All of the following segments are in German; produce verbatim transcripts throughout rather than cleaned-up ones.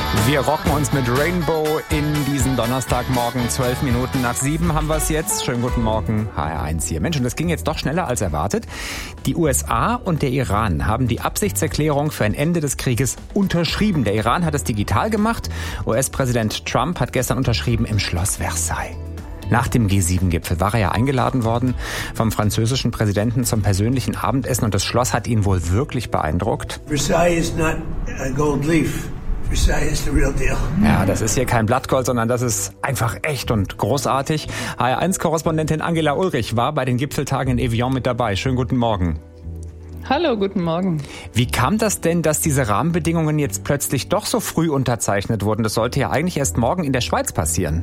Wir rocken uns mit Rainbow in diesen Donnerstagmorgen. Zwölf Minuten nach sieben haben wir es jetzt. Schönen guten Morgen, H R eins hier. Mensch, und das ging jetzt doch schneller als erwartet. Die U S A und der Iran haben die Absichtserklärung für ein Ende des Krieges unterschrieben. Der Iran hat es digital gemacht. U S-Präsident Trump hat gestern unterschrieben im Schloss Versailles. Nach dem G sieben Gipfel war er ja eingeladen worden vom französischen Präsidenten zum persönlichen Abendessen und das Schloss hat ihn wohl wirklich beeindruckt. Versailles is not a gold leaf. Versailles is the real deal. Ja, das ist hier kein Blattgold, sondern das ist einfach echt und großartig. H R eins-Korrespondentin Angela Ulrich war bei den Gipfeltagen in Evian mit dabei. Schönen guten Morgen. Hallo, guten Morgen. Wie kam das denn, dass diese Rahmenbedingungen jetzt plötzlich doch so früh unterzeichnet wurden? Das sollte ja eigentlich erst morgen in der Schweiz passieren.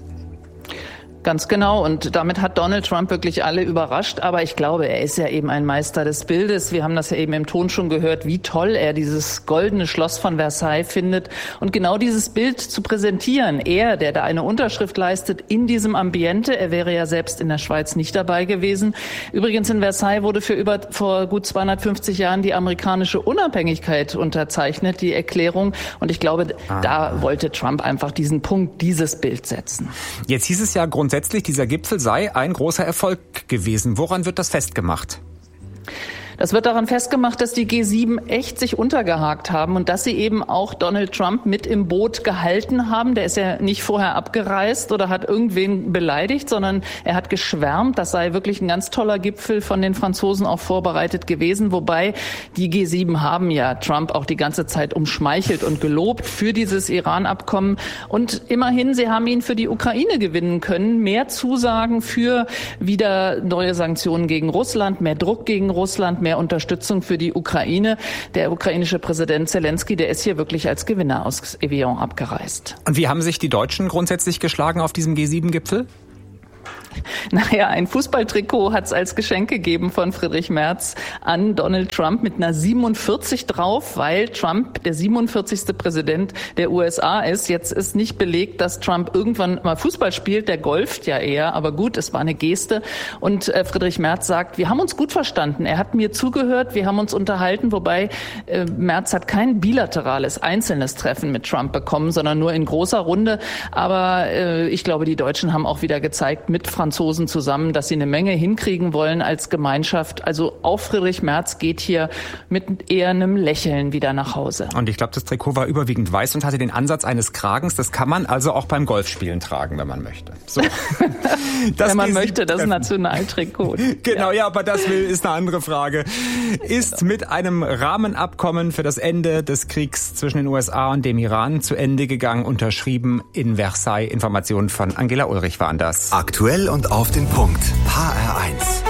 Ganz genau. Und damit hat Donald Trump wirklich alle überrascht. Aber ich glaube, er ist ja eben ein Meister des Bildes. Wir haben das ja eben im Ton schon gehört, wie toll er dieses goldene Schloss von Versailles findet. Und genau dieses Bild zu präsentieren, er, der da eine Unterschrift leistet in diesem Ambiente, er wäre ja selbst in der Schweiz nicht dabei gewesen. Übrigens in Versailles wurde für über vor gut zweihundertfünfzig Jahren die amerikanische Unabhängigkeit unterzeichnet, die Erklärung. Und ich glaube, ah. da wollte Trump einfach diesen Punkt, dieses Bild setzen. Jetzt hieß es ja grundsätzlich, Grundsätzlich, dieser Gipfel sei ein großer Erfolg gewesen. Woran wird das festgemacht? Das wird daran festgemacht, dass die G sieben echt sich untergehakt haben und dass sie eben auch Donald Trump mit im Boot gehalten haben. Der ist ja nicht vorher abgereist oder hat irgendwen beleidigt, sondern er hat geschwärmt. Das sei wirklich ein ganz toller Gipfel von den Franzosen auch vorbereitet gewesen. Wobei die G sieben haben ja Trump auch die ganze Zeit umschmeichelt und gelobt für dieses Iran-Abkommen. Und immerhin, sie haben ihn für die Ukraine gewinnen können. Mehr Zusagen für wieder neue Sanktionen gegen Russland, mehr Druck gegen Russland, mehr Unterstützung für die Ukraine. Der ukrainische Präsident Zelensky, der ist hier wirklich als Gewinner aus Evian abgereist. Und wie haben sich die Deutschen grundsätzlich geschlagen auf diesem G sieben Gipfel? Naja, ein Fußballtrikot hat es als Geschenk gegeben von Friedrich Merz an Donald Trump mit einer siebenundvierzig drauf, weil Trump der siebenundvierzigste Präsident der U S A ist. Jetzt ist nicht belegt, dass Trump irgendwann mal Fußball spielt, der golft ja eher, aber gut, es war eine Geste. Und äh, Friedrich Merz sagt, wir haben uns gut verstanden, er hat mir zugehört, wir haben uns unterhalten, wobei äh, Merz hat kein bilaterales, einzelnes Treffen mit Trump bekommen, sondern nur in großer Runde. Aber äh, ich glaube, die Deutschen haben auch wieder gezeigt, mit Franzosen Franzosen zusammen, dass sie eine Menge hinkriegen wollen als Gemeinschaft. Also auch Friedrich Merz geht hier mit eher einem Lächeln wieder nach Hause. Und ich glaube, das Trikot war überwiegend weiß und hatte den Ansatz eines Kragens. Das kann man also auch beim Golfspielen tragen, wenn man möchte. So. Das wenn man möchte, das Nationaltrikot. Genau, ja, aber das will, ist eine andere Frage. Ist mit einem Rahmenabkommen für das Ende des Kriegs zwischen den U S A und dem Iran zu Ende gegangen, unterschrieben in Versailles. Informationen von Angela Ulrich waren das. Aktuell und auf den Punkt. H R eins.